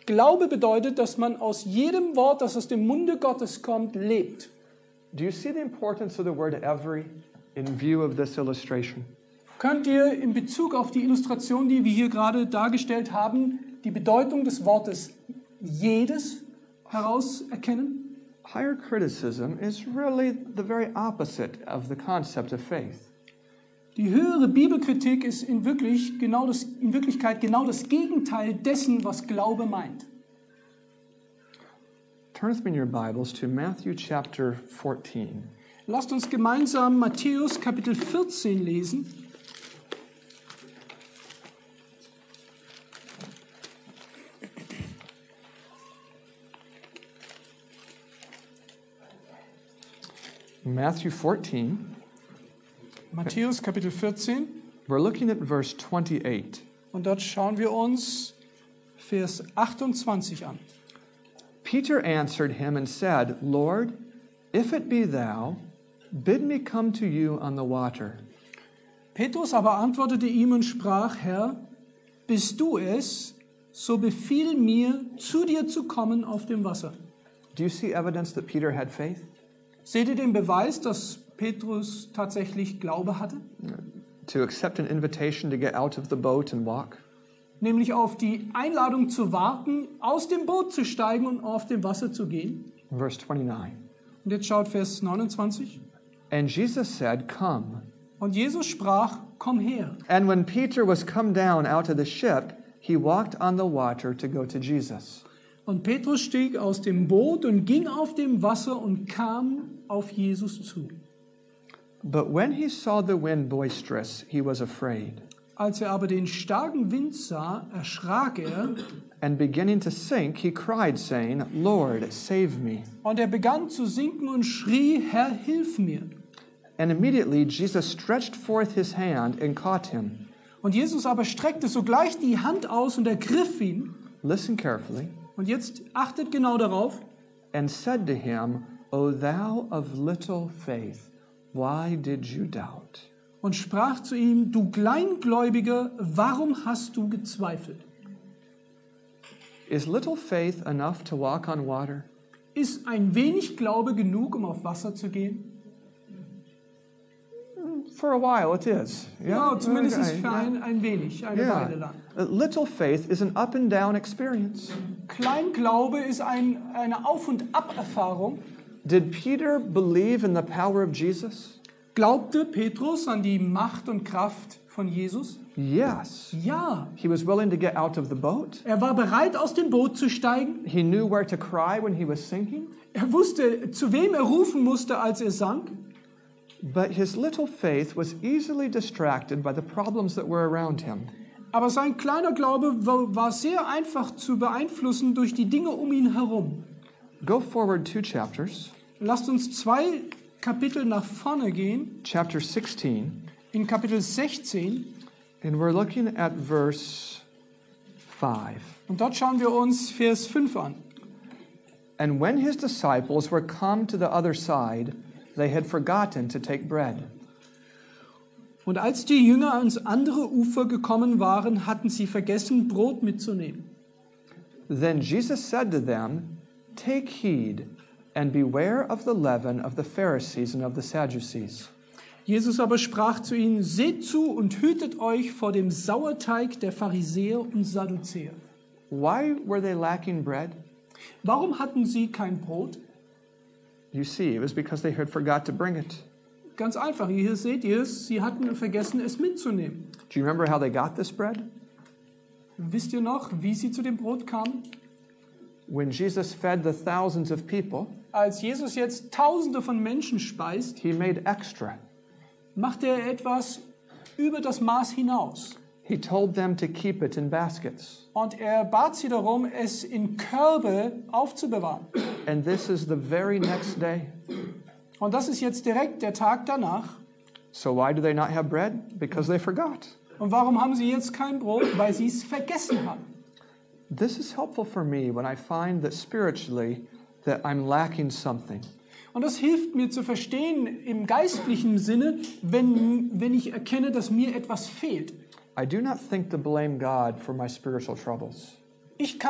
Glaube bedeutet, dass man aus jedem Wort, das aus dem Munde Gottes kommt, lebt. Do you see the importance of the word every in view of this illustration? Könnt ihr in Bezug auf die Illustration, die wir hier gerade dargestellt haben, die Bedeutung des Wortes jedes herauserkennen? Higher criticism is really the very opposite of the concept of faith. Die höhere Bibelkritik ist in Wirklichkeit genau das Gegenteil dessen, was Glaube meint. Turn with me in your Bibles to Matthew chapter 14. Lasst uns gemeinsam Matthäus Kapitel 14 lesen. Matthew 14. Matthäus Kapitel 14. We're looking at verse 28. Und dort schauen wir uns Vers 28 an. Peter answered him and said, Lord, if it be thou, bid me come to you on the water. Petrus aber antwortete ihm und sprach, Herr, bist du es, so befiehl mir, zu dir zu kommen auf dem Wasser. Do you see evidence that Peter had faith? Seht ihr den Beweis, dass Petrus tatsächlich Glaube hatte? To accept an invitation to get out of the boat and walk? Nämlich auf die Einladung zu warten, aus dem Boot zu steigen und auf dem Wasser zu gehen. Verse 29. Und jetzt schaut Vers 29. And Jesus said, Come. Und Jesus sprach, komm her. And when Peter was come down out of the ship, he walked on the water to go to Jesus. Und Petrus stieg aus dem Boot und ging auf dem Wasser und kam auf Jesus zu. But when he saw the wind boisterous, he was afraid. Als er aber den starken Wind sah, erschrak er. And beginning to sink, he cried, saying, Lord, save me. Und er begann zu sinken und schrie, Herr, hilf mir. And immediately Jesus stretched forth his hand and caught him. Und Jesus aber streckte sogleich die Hand aus und ergriff ihn. Listen carefully. Und jetzt achtet genau darauf. And said to him, O thou of little faith, why did you doubt? Und sprach zu ihm, du Kleingläubiger, warum hast du gezweifelt? Is little faith enough to walk on water? Ist ein wenig Glaube genug, um auf Wasser zu gehen? For a while it is. Ja, zumindest für ein wenig, eine Weile lang. Little faith is an up and down experience. Kleinglaube ist eine Auf- und Ab-Erfahrung. Did Peter believe in the power of Jesus? Glaubte Petrus an die Macht und Kraft von Jesus? Yes. Ja. He was willing to get out of the boat. Er war bereit, aus dem Boot zu steigen. He knew where to cry when he was sinking. Er wusste, zu wem er rufen musste, als er sank. But his little faith was easily distracted by the problems that were around him. Aber sein kleiner Glaube war sehr einfach zu beeinflussen durch die Dinge um ihn herum. Go forward 2 chapters. Lasst uns 2 Kapitel nach vorne gehen. Chapter 16. In Kapitel 16. And we're looking at verse 5. Und dort schauen wir uns Vers 5 an. And when his disciples were come to the other side, they had forgotten to take bread. Und als die Jünger ans andere Ufer gekommen waren, hatten sie vergessen, Brot mitzunehmen. Then Jesus said to them, Take heed, and beware of the leaven of the Pharisees and of the Sadducees. Jesus aber sprach zu ihnen, seht zu und hütet euch vor dem Sauerteig der Pharisäer und Sadduzäer. Why were they lacking bread? Warum hatten sie kein Brot? You see, it was because they had forgot to bring it. Ganz einfach, hier seht ihr es, sie hatten vergessen, es mitzunehmen. Do you remember how they got this bread? Wisst ihr noch, wie sie zu dem Brot kamen? When Jesus fed the thousands of people, Als Jesus jetzt Tausende von Menschen speist, he made extra. machte er etwas über das Maß hinaus. He told them to keep it in baskets. Und er bat sie darum, es in Körbe aufzubewahren. And this is the very next day. Und das ist jetzt direkt der Tag danach. So why do they not have bread? Because they forgot. Und warum haben sie jetzt kein Brot? Weil sie es vergessen haben. This is helpful for me when I find that spiritually that I'm lacking something. Und das hilft mir zu verstehen im geistlichen Sinne, wenn ich erkenne, dass mir etwas fehlt. I do not think to blame God for my spiritual troubles. Ich kann